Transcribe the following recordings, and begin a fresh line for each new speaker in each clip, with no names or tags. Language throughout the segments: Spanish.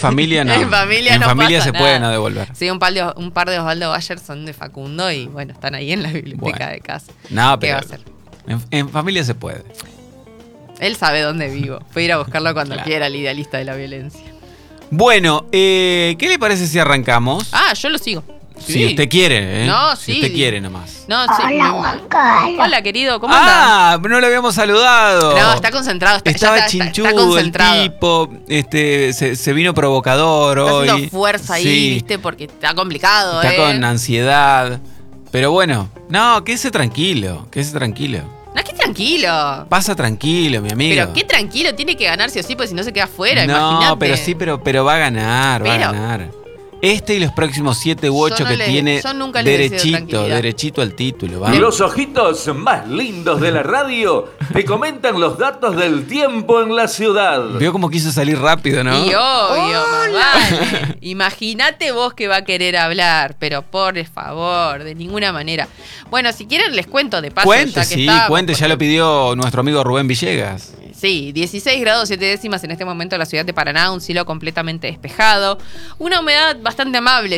familia no.
En familia
en
no
familia
pasa
se
nada.
puede no devolver.
Sí, un par de Osvaldo Bayer son de Facundo y bueno, están ahí en la biblioteca de casa.
No,
¿Qué
pero
va a hacer?
en familia se puede.
Él sabe dónde vivo. Puede ir a buscarlo cuando
Claro.
quiera, el idealista de la violencia.
Bueno, ¿qué le parece si arrancamos?
Yo lo sigo.
Si usted quiere, ¿eh?
No,
si
sí.
usted quiere nomás.
No, sí.
Hola, Juan Carlos.
Hola, querido, ¿cómo andás?
No lo habíamos saludado.
No, está concentrado.
Estaba
está
chinchudo
concentrado.
el tipo, se vino provocador
Está
hoy.
haciendo fuerza ahí,
Sí,
¿viste? Porque está complicado,
está con ansiedad. Pero bueno, no, quédese tranquilo, quédese tranquilo.
No, qué tranquilo.
Pasa tranquilo, mi amigo.
Pero qué tranquilo, tiene que ganar sí o sí, porque si no se queda fuera,
No,
imagínate.
pero va a ganar, va a
Pero-
ganar. Este y los próximos 7 u 8
Yo no
que
le-
tiene
yo nunca le deseo
derechito,
tranquilidad.
derechito al título. Vamos.
Los ojitos más lindos de la radio te comentan los datos del tiempo en la ciudad.
Veo como quiso salir rápido, ¿no?
Y obvio, más vale. Imagínate vos que va a querer hablar, pero por favor, de ninguna manera. Bueno, si quieren les cuento de paso.
Cuente,
ya que
sí,
estábamos,
cuente, ya
porque-
lo pidió nuestro amigo Rubén Villegas.
Sí, 16 grados 7 décimas en este momento en la ciudad de Paraná, un cielo completamente despejado, una humedad bastante amable,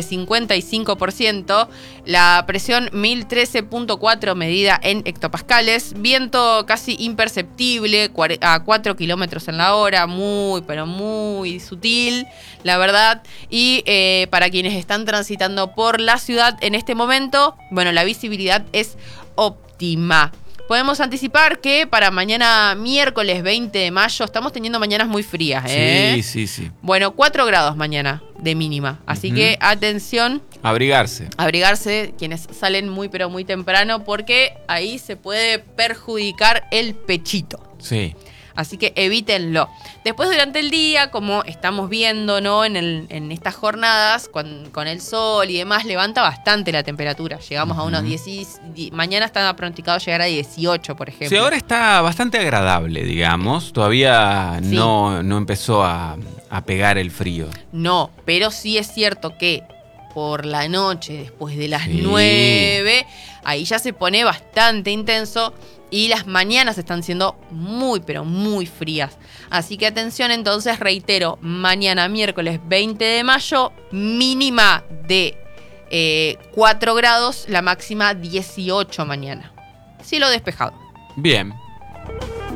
55%, la presión 1013.4 medida en hectopascales, viento casi imperceptible a 4 kilómetros en la hora, muy, pero muy sutil, la verdad, y para quienes están transitando por la ciudad en este momento, bueno, la visibilidad es óptima. Podemos anticipar que para mañana miércoles 20 de mayo estamos teniendo mañanas muy frías, ¿eh?
Sí.
Bueno, 4 grados mañana de mínima. Así que atención,
Abrigarse.
abrigarse quienes salen muy pero muy temprano porque ahí se puede perjudicar el pechito.
Sí.
Así que evítenlo. Después durante el día, como estamos viendo, ¿no? En estas jornadas, con el sol y demás, levanta bastante la temperatura. Llegamos a unos 10. Mañana está pronosticado llegar a 18, por ejemplo.
Sí, ahora está bastante agradable, digamos. Todavía
Sí.
no empezó a pegar el frío.
No, pero sí es cierto que por la noche, después de las
Sí.
9, ahí ya se pone bastante intenso y las mañanas están siendo muy, pero muy frías. Así que atención, entonces, reitero, mañana miércoles 20 de mayo, mínima de 4 grados, la máxima 18 mañana. Cielo despejado.
Bien.